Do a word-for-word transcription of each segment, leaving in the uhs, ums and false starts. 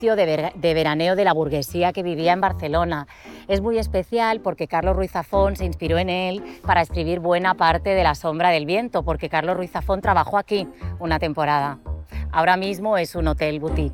De, ver, de veraneo de la burguesía que vivía en Barcelona. Es muy especial porque Carlos Ruiz Zafón se inspiró en él para escribir buena parte de La sombra del viento, porque Carlos Ruiz Zafón trabajó aquí una temporada. Ahora mismo es un hotel boutique.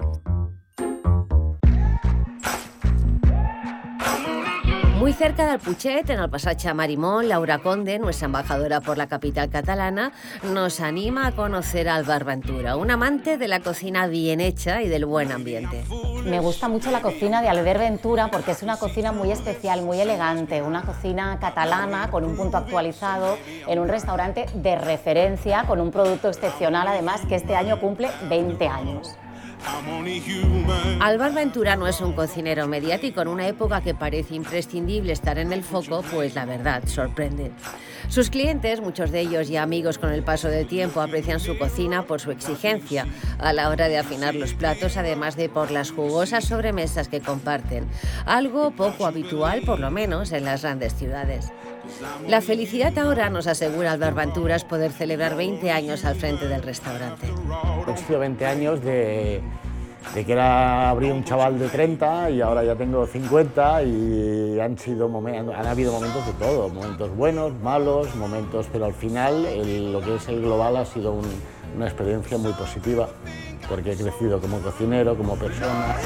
Muy cerca del Puigset, en el Passatge Marimón, Laura Conde, nuestra embajadora por la capital catalana, nos anima a conocer a Albert Ventura, un amante de la cocina bien hecha y del buen ambiente. Me gusta mucho la cocina de Albert Ventura porque es una cocina muy especial, muy elegante, una cocina catalana con un punto actualizado en un restaurante de referencia con un producto excepcional, además que este año cumple veinte años. Albert Ventura no es un cocinero mediático en una época que parece imprescindible estar en el foco, pues la verdad sorprende. Sus clientes, muchos de ellos ya amigos con el paso del tiempo, aprecian su cocina por su exigencia a la hora de afinar los platos, además de por las jugosas sobremesas que comparten, algo poco habitual por lo menos en las grandes ciudades. La felicidad ahora, nos asegura Albert Ventura, es poder celebrar veinte años al frente del restaurante. Han sido veinte años de, de que era abrí un chaval de treinta y ahora ya tengo cincuenta y han, sido momen- han habido momentos de todo, momentos buenos, malos, momentos, pero al final el, lo que es el global ha sido un, una experiencia muy positiva porque he crecido como cocinero, como persona.